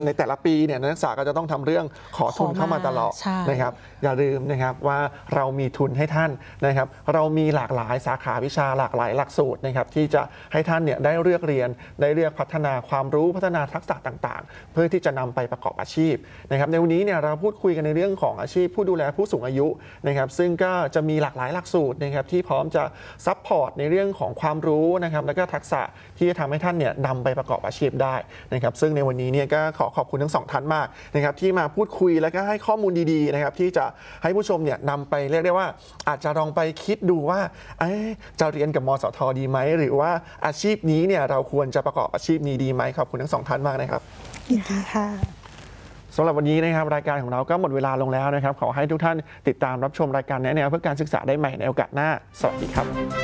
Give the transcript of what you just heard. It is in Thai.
ในแต่ละปีเนี่ยนักศึกษาก็จะต้องทำเรื่องขอทุนเข้ามาตลอดนะครับอย่าลืมนะครับว่าเรามีทุนให้ท่านนะครับเรามีหลากหลายสาขาวิชาหลากหลายหลักสูตรนะครับที่จะให้ท่านเนี่ยได้เลือกเรียนได้เลือกพัฒนาความรู้พัฒนาทักษะต่างๆเพื่อที่จะนำไปประกอบอาชีพนะครับในวันนี้เนี่ยเราพูดคุยกันในเรื่องของอาชีพผู้ดูแลผู้สูงอายุนะครับซึ่งก็จะมีหลากหลายหลักสูตรนะครับที่พร้อมจะซัพพอร์ตในเรื่องของความรู้นะครับและก็ทักษะที่จะทำให้ท่านเนี่ยนำไปประกอบอาชีพได้นะครับซึ่งในวันนี้เนี่ยก็ขอบคุณทั้งสองท่านมากนะครับที่มาพูดคุยแล้วก็ให้ข้อมูลดีๆนะครับที่จะให้ผู้ชมเนี่ยนำไปเรียกได้ว่าอาจจะลองไปคิดดูว่าจะเรียนกับมสทดีไหมหรือว่าอาชีพนี้เนี่ยเราควรจะประกอบอาชีพนี้ดีไหมขอบคุณทั้งสองท่านมากนะครับยินดีค่ะสำหรับวันนี้นะครับรายการของเราก็หมดเวลาลงแล้วนะครับขอให้ทุกท่านติดตามรับชมรายการแนะแนวเพื่อการศึกษาได้ใหม่ในโอกาสหน้าสวัสดีครับ